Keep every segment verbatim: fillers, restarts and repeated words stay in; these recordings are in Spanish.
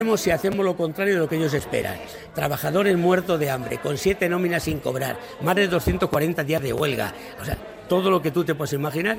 Si hacemos lo contrario de lo que ellos esperan, trabajadores muertos de hambre, con siete nóminas sin cobrar, más de doscientos cuarenta días de huelga, o sea, todo lo que tú te puedes imaginar,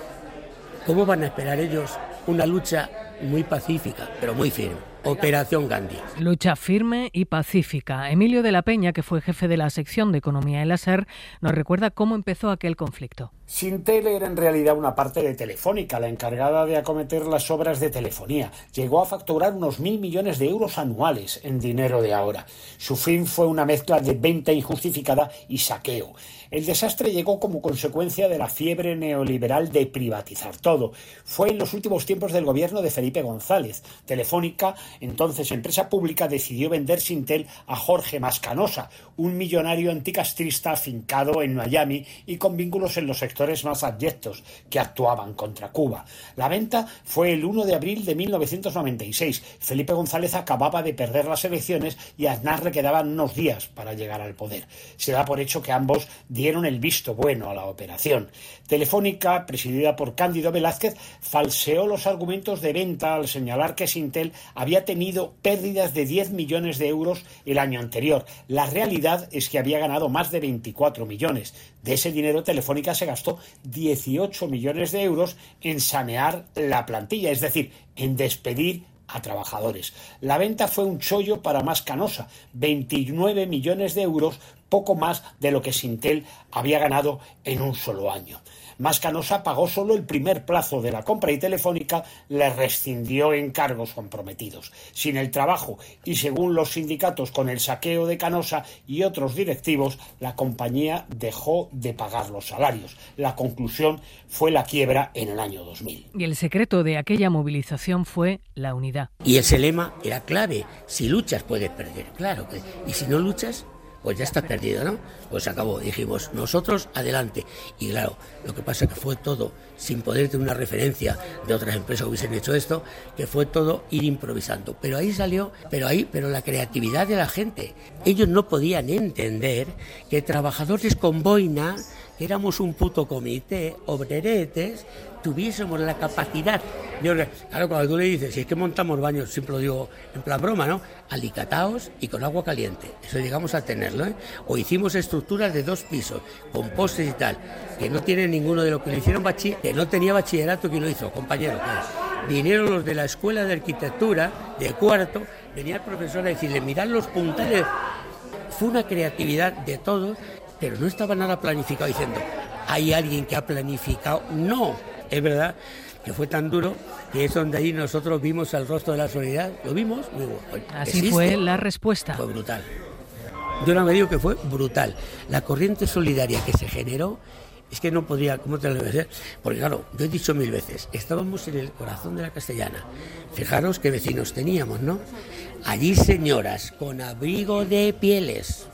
¿cómo van a esperar ellos una lucha muy pacífica, pero muy firme? Operación Gandhi. Lucha firme y pacífica. Emilio de la Peña, que fue jefe de la sección de Economía en la SER, nos recuerda cómo empezó aquel conflicto. Sintel era en realidad una parte de Telefónica, la encargada de acometer las obras de telefonía. Llegó a facturar unos mil millones de euros anuales en dinero de ahora. Su fin fue una mezcla de venta injustificada y saqueo. El desastre llegó como consecuencia de la fiebre neoliberal de privatizar todo. Fue en los últimos tiempos del gobierno de Felipe González. Telefónica, entonces empresa pública, decidió vender Sintel a Jorge Mascanosa, un millonario anticastrista afincado en Miami y con vínculos en los sectores más abyectos que actuaban contra Cuba. La venta fue el uno de abril de mil novecientos noventa y seis. Felipe González acababa de perder las elecciones y a Aznar le quedaban unos días para llegar al poder. Se da por hecho que ambos dieron el visto bueno a la operación. Telefónica, presidida por Cándido Velázquez, falseó los argumentos de venta al señalar que Sintel había tenido pérdidas de diez millones de euros el año anterior. La realidad es que había ganado más de veinticuatro millones. De ese dinero, Telefónica se gastó dieciocho millones de euros en sanear la plantilla, es decir, en despedir a trabajadores. La venta fue un chollo para Mascanosa, veintinueve millones de euros, poco más de lo que Sintel había ganado en un solo año. Mascanosa pagó solo el primer plazo de la compra y Telefónica le rescindió encargos comprometidos. Sin el trabajo y, según los sindicatos, con el saqueo de Canosa y otros directivos, la compañía dejó de pagar los salarios. La conclusión fue la quiebra en el año dos mil. Y el secreto de aquella movilización fue la unidad. Y ese lema era clave: si luchas puedes perder, claro que, y si no luchas, pues ya estás perdido, ¿no? Pues acabó, dijimos, nosotros adelante. Y claro, lo que pasa es que fue todo, sin poder tener una referencia de otras empresas que hubiesen hecho esto, que fue todo ir improvisando. Pero ahí salió, pero ahí, pero la creatividad de la gente. Ellos no podían entender que trabajadores con boina, que éramos un puto comité, obreretes, tuviésemos la capacidad de... Claro, cuando tú le dices, si es que montamos baños, siempre lo digo en plan broma, ¿no? Alicataos y con agua caliente, eso llegamos a tenerlo, ¿eh? O hicimos estructuras de dos pisos, con postes y tal, que no tiene ninguno de lo que le hicieron bachiller, que no tenía bachillerato, que lo hizo, compañero. Pues, vinieron los de la escuela de arquitectura, de cuarto, venía el profesor a decirle, mirad los puntales. Fue una creatividad de todos, pero no estaba nada planificado, diciendo, ¿hay alguien que ha planificado? No, es verdad que fue tan duro que es donde ahí nosotros vimos el rostro de la solidaridad, lo vimos, digo, así existe. Fue la respuesta. Fue brutal. Yo no me digo que fue brutal. La corriente solidaria que se generó, es que no podría, ¿cómo te lo voy a decir? Porque claro, yo he dicho mil veces, estábamos en el corazón de la Castellana. Fijaros qué vecinos teníamos, ¿no? Allí señoras con abrigo de pieles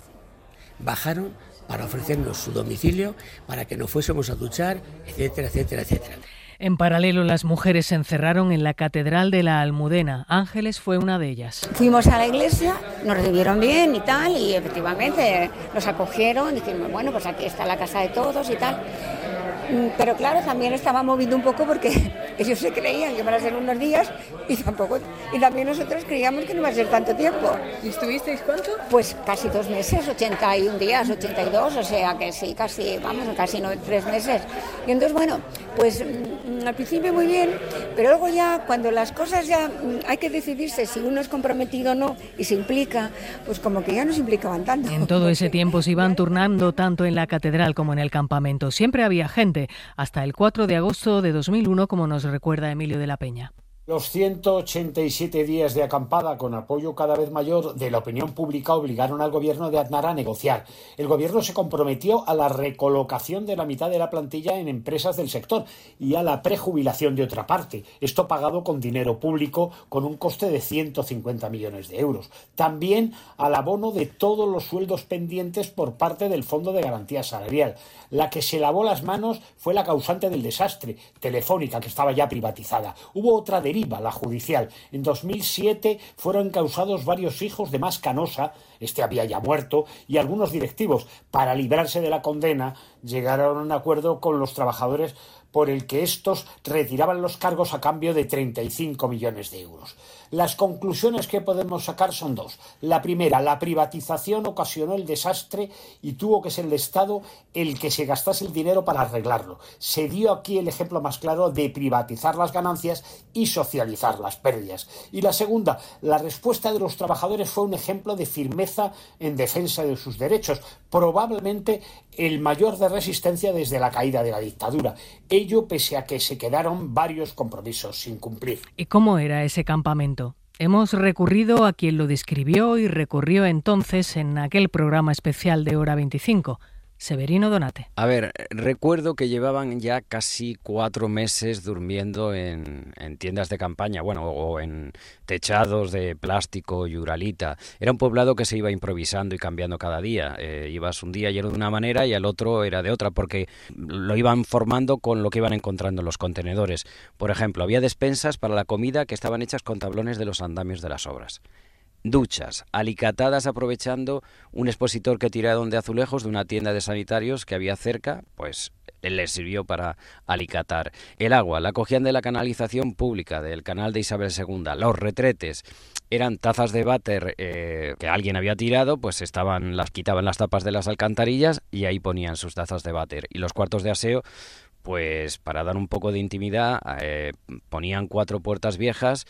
bajaron para ofrecernos su domicilio, para que nos fuésemos a duchar, etcétera, etcétera, etcétera. En paralelo, las mujeres se encerraron en la Catedral de la Almudena. Ángeles fue una de ellas. Fuimos a la iglesia, nos recibieron bien y tal, y efectivamente nos acogieron, dijimos, bueno, pues aquí está la casa de todos y tal. Pero claro, también estaba moviendo un poco porque ellos se creían que iban a ser unos días y tampoco, y también nosotros creíamos que no iba a ser tanto tiempo. ¿Y estuvisteis cuánto? Pues casi dos meses, ochenta y un días, ochenta y dos, o sea que sí, casi, vamos, casi no, tres meses. Y entonces, bueno, pues mm, al principio muy bien, pero luego ya, cuando las cosas ya mm, hay que decidirse si uno es comprometido o no y se implica, pues como que ya no se implicaban tanto. En todo ese tiempo se iban turnando tanto en la catedral como en el campamento. Siempre había gente, hasta el cuatro de agosto de dos mil uno, como nos recuerda Emilio de la Peña. Los ciento ochenta y siete días de acampada con apoyo cada vez mayor de la opinión pública obligaron al gobierno de Aznar a negociar. El gobierno se comprometió a la recolocación de la mitad de la plantilla en empresas del sector y a la prejubilación de otra parte. Esto pagado con dinero público con un coste de ciento cincuenta millones de euros. También al abono de todos los sueldos pendientes por parte del Fondo de Garantía Salarial. La que se lavó las manos fue la causante del desastre, Telefónica, que estaba ya privatizada. Hubo otra deriva, la judicial. En dos mil siete fueron encausados varios hijos de Mascanosa, este había ya muerto, y algunos directivos. Para librarse de la condena, llegaron a un acuerdo con los trabajadores por el que estos retiraban los cargos a cambio de treinta y cinco millones de euros. Las conclusiones que podemos sacar son dos. La primera, la privatización ocasionó el desastre y tuvo que ser el Estado el que se gastase el dinero para arreglarlo. Se dio aquí el ejemplo más claro de privatizar las ganancias y socializar las pérdidas. Y la segunda, la respuesta de los trabajadores fue un ejemplo de firmeza en defensa de sus derechos, probablemente el mayor de resistencia desde la caída de la dictadura. Ello pese a que se quedaron varios compromisos sin cumplir. ¿Y cómo era ese campamento? Hemos recurrido a quien lo describió y recorrió entonces en aquel programa especial de Hora veinticinco. Severino Donate. A ver, recuerdo que llevaban ya casi cuatro meses durmiendo en, en tiendas de campaña, bueno, o en techados de plástico y uralita. Era un poblado que se iba improvisando y cambiando cada día. Eh, ibas un día y era de una manera y al otro era de otra, porque lo iban formando con lo que iban encontrando en los contenedores. Por ejemplo, había despensas para la comida que estaban hechas con tablones de los andamios de las obras. Duchas, alicatadas aprovechando un expositor que tiraron de azulejos de una tienda de sanitarios que había cerca, pues les sirvió para alicatar. El agua la cogían de la canalización pública del canal de Isabel segunda. Los retretes eran tazas de váter eh, que alguien había tirado, pues estaban, las quitaban las tapas de las alcantarillas y ahí ponían sus tazas de váter. Y los cuartos de aseo, pues para dar un poco de intimidad, eh, ponían cuatro puertas viejas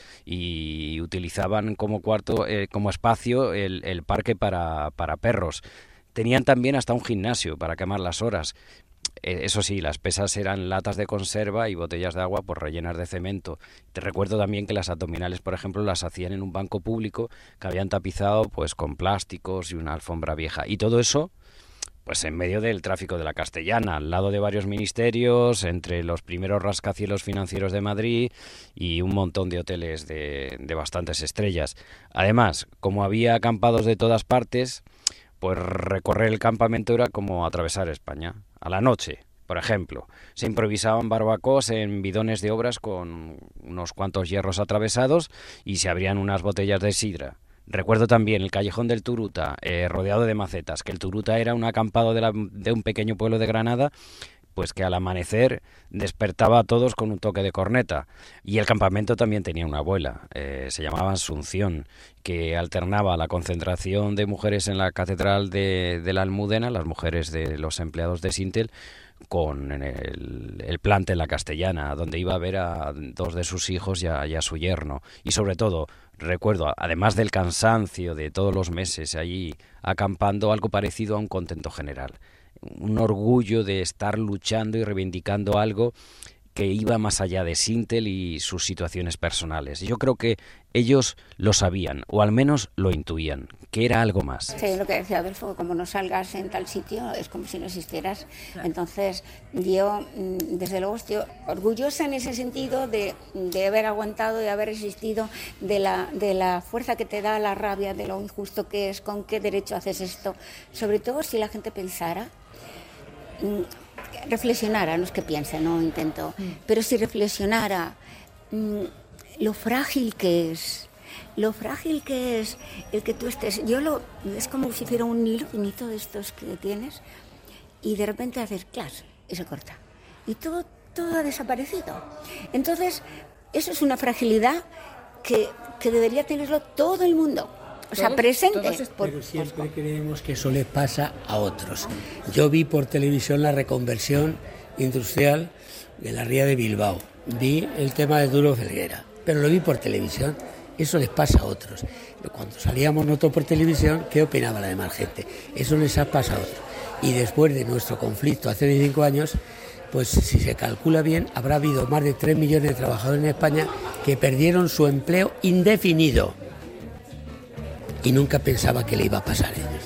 y utilizaban como cuarto, eh, como espacio el, el parque para, para perros. Tenían también hasta un gimnasio para quemar las horas. Eh, eso sí, las pesas eran latas de conserva y botellas de agua pues rellenas de cemento. Te recuerdo también que las abdominales, por ejemplo, las hacían en un banco público que habían tapizado pues con plásticos y una alfombra vieja. Y todo eso pues en medio del tráfico de la Castellana, al lado de varios ministerios, entre los primeros rascacielos financieros de Madrid y un montón de hoteles de, de bastantes estrellas. Además, como había acampados de todas partes, pues recorrer el campamento era como atravesar España. A la noche, por ejemplo, se improvisaban barbacoas en bidones de obras con unos cuantos hierros atravesados y se abrían unas botellas de sidra. Recuerdo también el callejón del Turuta, eh, rodeado de macetas, que el Turuta era un acampado de, la, de un pequeño pueblo de Granada, pues que al amanecer despertaba a todos con un toque de corneta. Y el campamento también tenía una abuela, eh, se llamaba Asunción, que alternaba la concentración de mujeres en la catedral de, de la Almudena, las mujeres de los empleados de Sintel, con el, el plante en la Castellana, donde iba a ver a dos de sus hijos y a, y a su yerno. Y sobre todo, recuerdo, además del cansancio de todos los meses allí acampando, algo parecido a un contento general. Un orgullo de estar luchando y reivindicando algo que iba más allá de Sintel y sus situaciones personales. Yo creo que ellos lo sabían, o al menos lo intuían, que era algo más. Sí, lo que decía Adolfo, como no salgas en tal sitio, es como si no existieras. Entonces, yo, desde luego, estoy orgullosa en ese sentido de, de haber aguantado, de haber resistido, de la, de la fuerza que te da la rabia, de lo injusto que es, con qué derecho haces esto. Sobre todo si la gente pensara, reflexionara, no es que piense, no intento, pero si reflexionara mmm, lo frágil que es, lo frágil que es el que tú estés, yo lo, es como si fuera un hilo finito de estos que tienes y de repente haces clas y se corta y todo, todo ha desaparecido. Entonces, eso es una fragilidad que, que debería tenerlo todo el mundo. O sea, presente. Pero siempre creemos que eso le pasa a otros. Yo vi por televisión la reconversión industrial de la ría de Bilbao. Vi el tema de Duro Felguera, pero lo vi por televisión. Eso les pasa a otros. Cuando salíamos nosotros por televisión, ¿qué opinaba la demás gente? Eso les ha pasado a otros. Y después de nuestro conflicto hace veinticinco años, pues si se calcula bien, habrá habido más de tres millones de trabajadores en España que perdieron su empleo indefinido. Y nunca pensaba que le iba a pasar a ellos.